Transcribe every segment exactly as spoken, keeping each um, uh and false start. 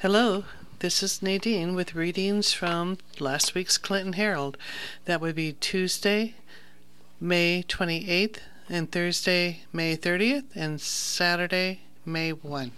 Hello, this is Nadine with readings from last week's Clinton Herald. That would be Tuesday, May twenty-eighth, and Thursday, May thirtieth, and Saturday, May first.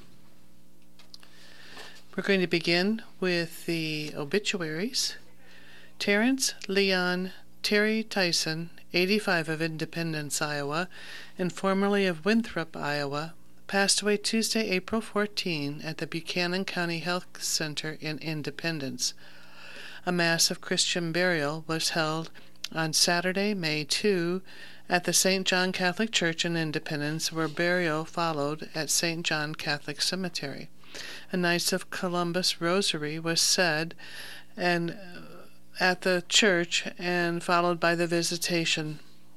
We're going to begin with the obituaries. Terrence Leon Terry Tyson, eighty-five, of Independence, Iowa, and formerly of Winthrop, Iowa, passed away Tuesday, April fourteenth, at the Buchanan County Health Center in Independence. A Mass of Christian burial was held on Saturday, May second, at the Saint John Catholic Church in Independence, where burial followed at Saint John Catholic Cemetery. A Knights of Columbus rosary was said and at the church and followed by the visitation.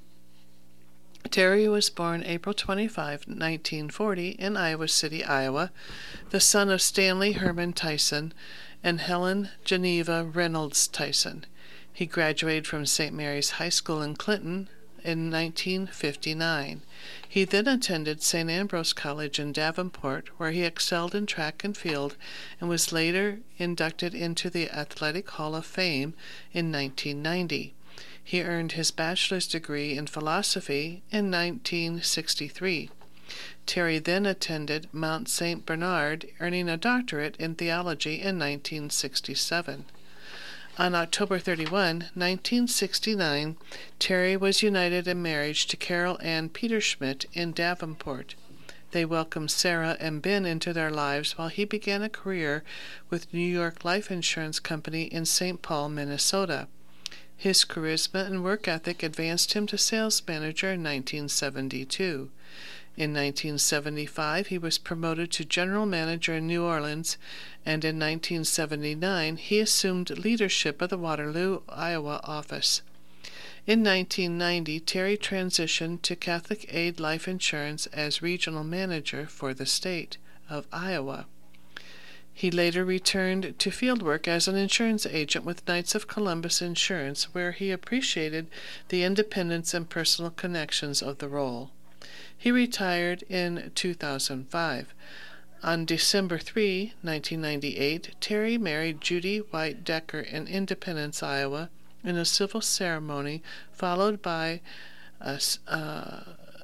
Terry was born April twenty-fifth, nineteen forty, in Iowa City, Iowa, the son of Stanley Herman Tyson and Helen Geneva Reynolds Tyson. He graduated from Saint Mary's High School in Clinton in nineteen fifty-nine. He then attended Saint Ambrose College in Davenport, where he excelled in track and field and was later inducted into the Athletic Hall of Fame in nineteen ninety. He earned his bachelor's degree in philosophy in nineteen sixty-three. Terry then attended Mount Saint Bernard, earning a doctorate in theology in nineteen sixty-seven. On October thirty-first, nineteen sixty-nine, Terry was united in marriage to Carol Ann Peterschmidt in Davenport. They welcomed Sarah and Ben into their lives while he began a career with New York Life Insurance Company in Saint Paul, Minnesota. His charisma and work ethic advanced him to sales manager in nineteen seventy-two. In nineteen seventy-five, he was promoted to general manager in New Orleans, and in nineteen seventy-nine, he assumed leadership of the Waterloo, Iowa office. In nineteen ninety, Terry transitioned to Catholic Aid Life Insurance as regional manager for the state of Iowa. He later returned to fieldwork as an insurance agent with Knights of Columbus Insurance, where he appreciated the independence and personal connections of the role. He retired in two thousand five. On December third, nineteen ninety-eight, Terry married Judy White Decker in Independence, Iowa, in a civil ceremony followed by a, uh,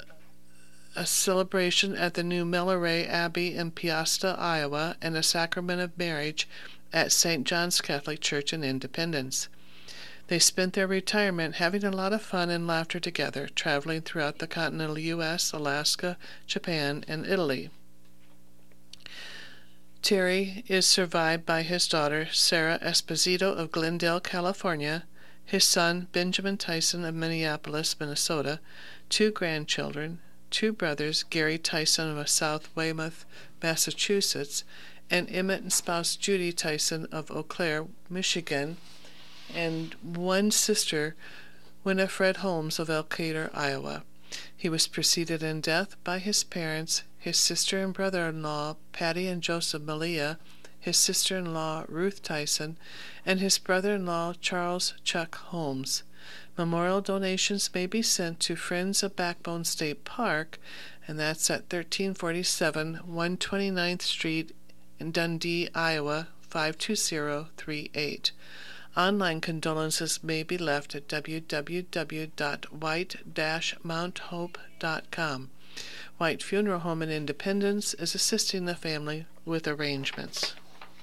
a celebration at the new Melleray Abbey in Peosta, Iowa, and a sacrament of marriage at Saint John's Catholic Church in Independence. They spent their retirement having a lot of fun and laughter together, traveling throughout the continental U S, Alaska, Japan, and Italy. Terry is survived by his daughter, Sarah Esposito of Glendale, California, his son, Benjamin Tyson of Minneapolis, Minnesota, two grandchildren, two brothers, Gary Tyson of South Weymouth, Massachusetts, and Emmett and spouse Judy Tyson of Eau Claire, Michigan, and one sister, Winifred Holmes of Elkader, Iowa. He was preceded in death by his parents, his sister and brother-in-law, Patty and Joseph Malia, his sister-in-law, Ruth Tyson, and his brother-in-law, Charles Chuck Holmes. Memorial donations may be sent to Friends of Backbone State Park, and that's at thirteen forty-seven one hundred twenty-ninth Street in Dundee, Iowa, five two zero three eight. Online condolences may be left at w w w dot white dash mount hope dot com. White Funeral Home in Independence is assisting the family with arrangements.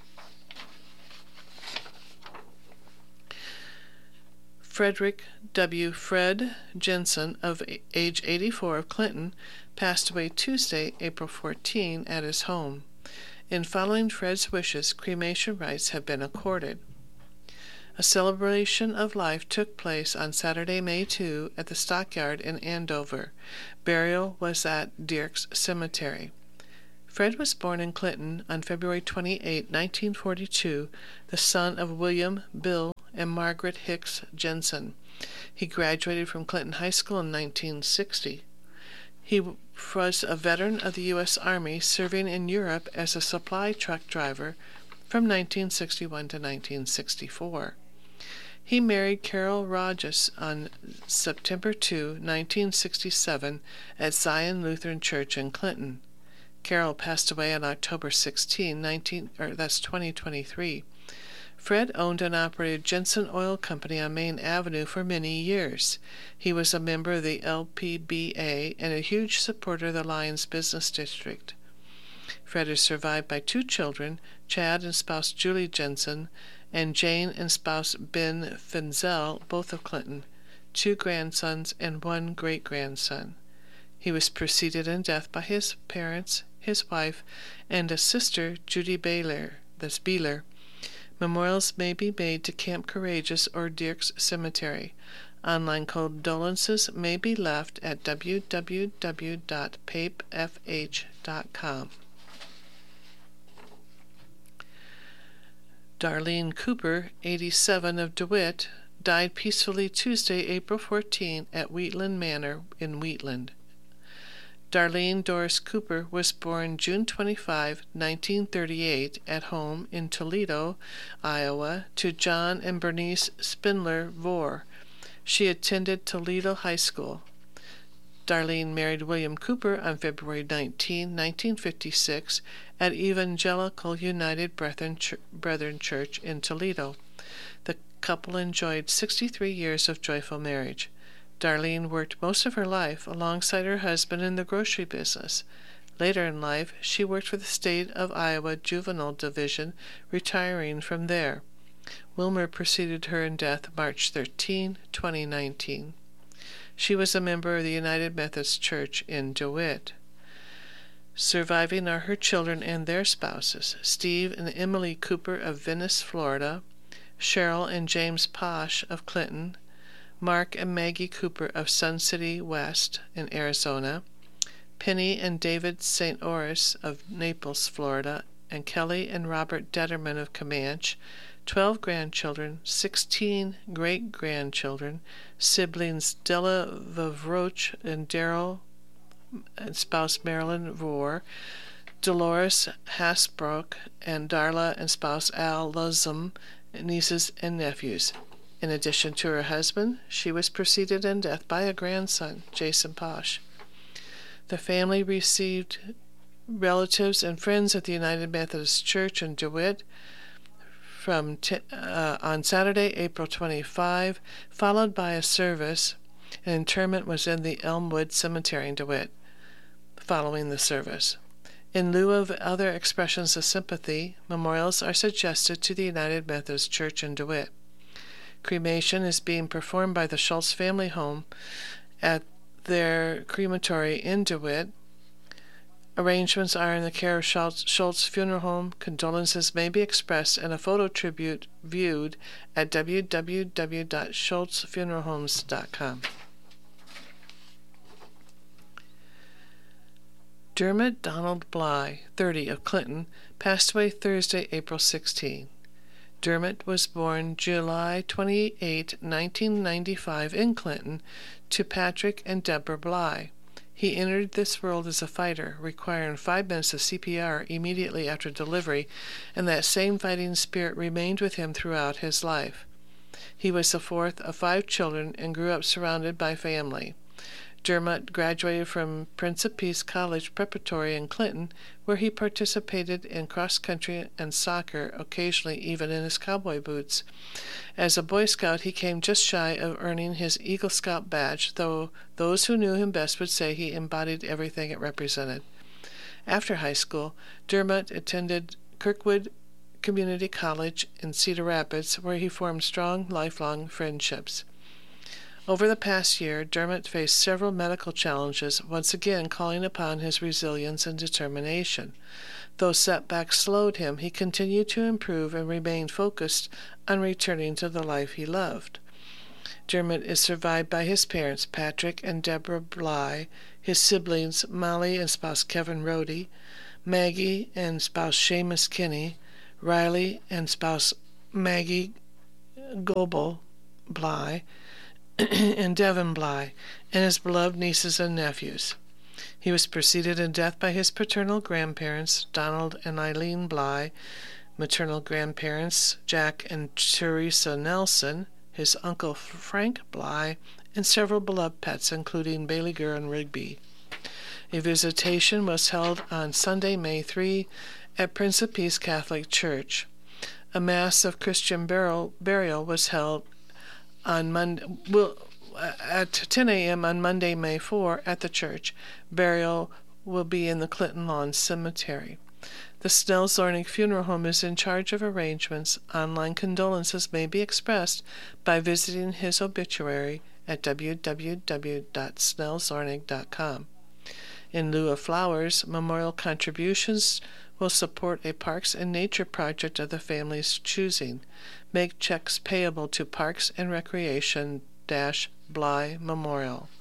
Frederick W. Fred Jensen, of age eighty-four, of Clinton, passed away Tuesday, April fourteenth, at his home. In following Fred's wishes, cremation rites have been accorded. A celebration of life took place on Saturday, May second, at the Stockyard in Andover. Burial was at Dierks Cemetery. Fred was born in Clinton on February twenty-eighth, nineteen forty-two, the son of William, Bill, and Margaret Hicks Jensen. He graduated from Clinton High School in nineteen sixty. He was a veteran of the U S Army, serving in Europe as a supply truck driver from nineteen sixty-one to nineteen sixty-four. He married Carol Rogers on September second, nineteen sixty-seven, at Zion Lutheran Church in Clinton. Carol passed away on October sixteenth, nineteen, or that's twenty twenty-three. Fred owned and operated Jensen Oil Company on Main Avenue for many years. He was a member of the L P B A and a huge supporter of the Lions Business District. Fred is survived by two children, Chad and spouse Julie Jensen, and Jane and spouse Ben Finzel, both of Clinton, two grandsons and one great-grandson. He was preceded in death by his parents, his wife, and a sister, Judy Baylor, that's Beeler. Memorials may be made to Camp Courageous or Dierks Cemetery. Online condolences may be left at w w w dot pape f h dot com. Darlene Cooper, eighty-seven, of DeWitt, died peacefully Tuesday, April fourteenth, at Wheatland Manor in Wheatland. Darlene Doris Cooper was born June twenty-fifth, nineteen thirty-eight, at home in Toledo, Iowa, to John and Bernice Spindler Vore. She attended Toledo High School. Darlene married William Cooper on February nineteenth, nineteen fifty-six, at Evangelical United Brethren, Ch- Brethren Church in Toledo. The couple enjoyed sixty-three years of joyful marriage. Darlene worked most of her life alongside her husband in the grocery business. Later in life, she worked for the State of Iowa Juvenile Division, retiring from there. Wilmer preceded her in death March thirteenth, twenty nineteen. She was a member of the United Methodist Church in DeWitt. Surviving are her children and their spouses, Steve and Emily Cooper of Venice, Florida, Cheryl and James Posh of Clinton, Mark and Maggie Cooper of Sun City West in Arizona, Penny and David Saint Oris of Naples, Florida, and Kelly and Robert Detterman of Comanche, twelve grandchildren, sixteen great-grandchildren, siblings Della Vavroch and Daryl and spouse Marilyn Vore, Dolores Hasbrook and Darla and spouse Al Luzum, nieces and nephews. In addition to her husband, she was preceded in death by a grandson, Jason Posh. The family received relatives and friends at the United Methodist Church in DeWitt from t- uh, on Saturday, April twenty-fifth, followed by a service. An interment was in the Elmwood Cemetery in DeWitt following the service. In lieu of other expressions of sympathy, memorials are suggested to the United Methodist Church in DeWitt. Cremation is being performed by the Schultz family home at their crematory in DeWitt. Arrangements are in the care of Schultz, Schultz Funeral Home. Condolences may be expressed and a photo tribute viewed at w w w dot schultz funeral homes dot com. Dermot Donald Bly, thirty, of Clinton, passed away Thursday, April sixteenth. Dermot was born July twenty-eighth, nineteen ninety-five, in Clinton, to Patrick and Deborah Bly. He entered this world as a fighter, requiring five minutes of C P R immediately after delivery, and that same fighting spirit remained with him throughout his life. He was the fourth of five children and grew up surrounded by family. Dermot graduated from Prince of Peace College Preparatory in Clinton, where he participated in cross-country and soccer, occasionally even in his cowboy boots. As a Boy Scout, he came just shy of earning his Eagle Scout badge, though those who knew him best would say he embodied everything it represented. After high school, Dermot attended Kirkwood Community College in Cedar Rapids, where he formed strong, lifelong friendships. Over the past year, Dermot faced several medical challenges, once again calling upon his resilience and determination. Though setbacks slowed him, he continued to improve and remained focused on returning to the life he loved. Dermot is survived by his parents, Patrick and Deborah Bly, his siblings, Molly and spouse Kevin Rohde, Maggie and spouse Seamus Kinney, Riley and spouse Maggie Goebel Bly, and Devin Bly, and his beloved nieces and nephews. He was preceded in death by his paternal grandparents, Donald and Eileen Bly, maternal grandparents, Jack and Teresa Nelson, his uncle Frank Bly, and several beloved pets, including Bailey Girl and Rigby. A visitation was held on Sunday, May third, at Prince of Peace Catholic Church. A Mass of Christian burial, burial was held on Monday, will, at ten a.m. on Monday, May fourth, at the church. Burial will be in the Clinton Lawn Cemetery. The Snell Zornig Funeral Home is in charge of arrangements. Online condolences may be expressed by visiting his obituary at w w w dot snell zornig dot com. In lieu of flowers, memorial contributions will support a Parks and Nature project of the family's choosing. Make checks payable to Parks and Recreation dash Bly Memorial.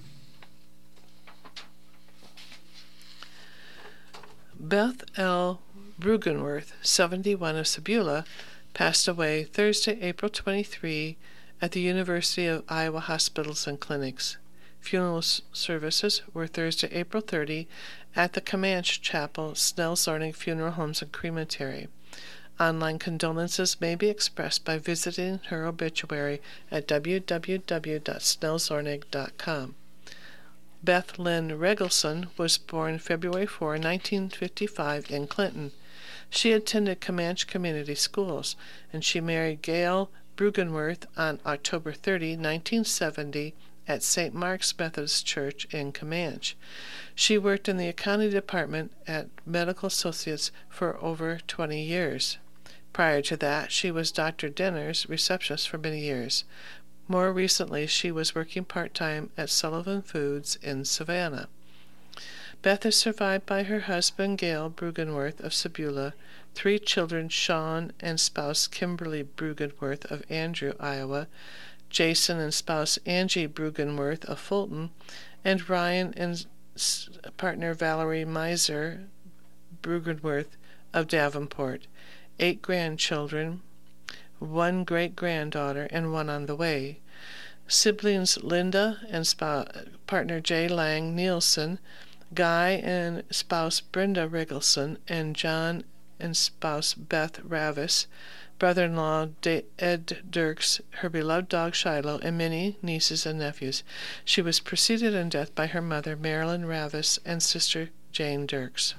Beth L. Brugenworth, seventy-one, of Sebula, passed away Thursday, April twenty-third, at the University of Iowa Hospitals and Clinics. Funeral services were Thursday, April thirtieth, at the Comanche Chapel, Snell Zornig Funeral Homes and Crematory. Online condolences may be expressed by visiting her obituary at w w w dot snell zornig dot com. Beth Lynn Regelson was born February fourth, nineteen fifty-five, in Clinton. She attended Comanche Community Schools, and she married Gail Brugenworth on October thirtieth, nineteen seventy, at Saint Mark's Methodist Church in Comanche. She worked in the accounting department at Medical Associates for over twenty years. Prior to that, she was Doctor Denner's receptionist for many years. More recently, she was working part-time at Sullivan Foods in Savannah. Beth is survived by her husband, Gail Brugenworth of Sebula, three children, Sean and spouse Kimberly Brugenworth of Andrew, Iowa, Jason and spouse Angie Brugenworth of Fulton, and Ryan and partner Valerie Miser Brugenworth of Davenport. Eight grandchildren, one great-granddaughter, and one on the way. Siblings Linda and spouse, partner J. Lang Nielsen, Guy and spouse Brenda Riggleson, and John and spouse Beth Ravis, brother-in-law Ed Dirks, her beloved dog Shiloh, and many nieces and nephews. She was preceded in death by her mother, Marilyn Ravis, and sister Jane Dirks.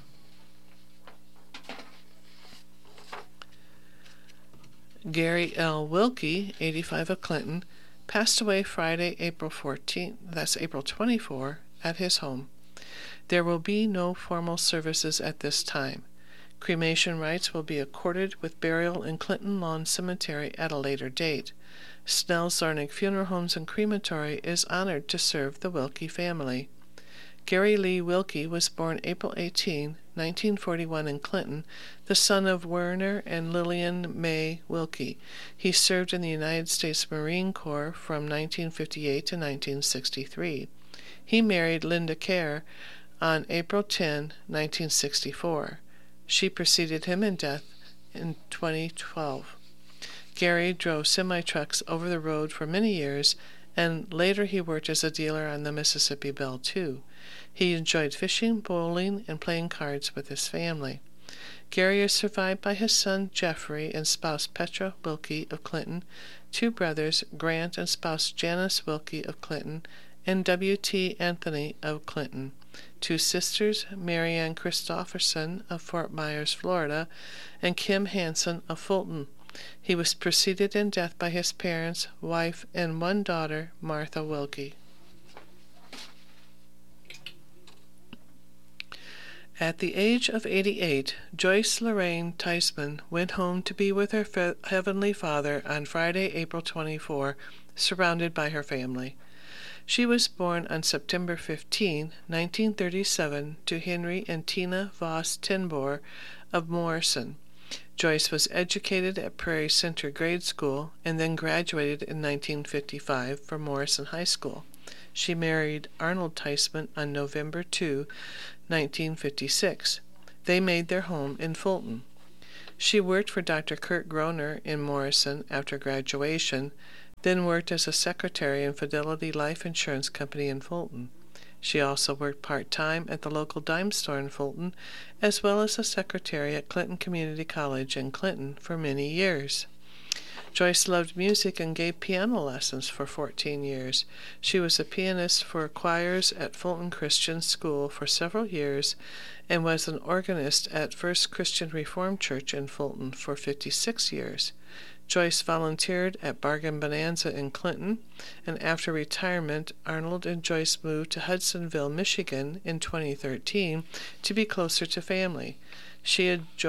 Gary L. Wilkie, eighty-five, of Clinton, passed away Friday, April fourteenth, that's April twenty-fourth, at his home. There will be no formal services at this time. Cremation rites will be accorded with burial in Clinton Lawn Cemetery at a later date. Snell Zornig Funeral Homes and Crematory is honored to serve the Wilkie family. Gary Lee Wilkie was born April eighteenth, nineteen forty-one, in Clinton, the son of Werner and Lillian May Wilkie. He served in the United States Marine Corps from nineteen fifty-eight to nineteen sixty-three. He married Linda Kerr on April tenth, nineteen sixty-four. She preceded him in death in twenty twelve. Gary drove semi-trucks over the road for many years, and later he worked as a dealer on the Mississippi Belle, too. He enjoyed fishing, bowling, and playing cards with his family. Gary is survived by his son Jeffrey and spouse Petra Wilkie of Clinton, two brothers, Grant and spouse Janice Wilkie of Clinton, and W T Anthony of Clinton, two sisters, Marianne Christopherson of Fort Myers, Florida, and Kim Hansen of Fulton. He was preceded in death by his parents, wife, and one daughter, Martha Wilkie. At the age of eighty-eight, Joyce Lorraine Teisman went home to be with her fe- Heavenly Father on Friday, April twenty-fourth, surrounded by her family. She was born on September fifteenth, nineteen thirty-seven, to Henry and Tina Voss Tinbor of Morrison. Joyce was educated at Prairie Center Grade School and then graduated in nineteen fifty-five from Morrison High School. She married Arnold Teisman on November second, nineteen fifty-six. They made their home in Fulton. She worked for Doctor Kurt Groner in Morrison after graduation, then worked as a secretary in Fidelity Life Insurance Company in Fulton. She also worked part-time at the local dime store in Fulton, as well as a secretary at Clinton Community College in Clinton for many years. Joyce loved music and gave piano lessons for fourteen years. She was a pianist for choirs at Fulton Christian School for several years and was an organist at First Christian Reformed Church in Fulton for fifty-six years. Joyce volunteered at Bargain Bonanza in Clinton, and after retirement, Arnold and Joyce moved to Hudsonville, Michigan in twenty thirteen to be closer to family. She had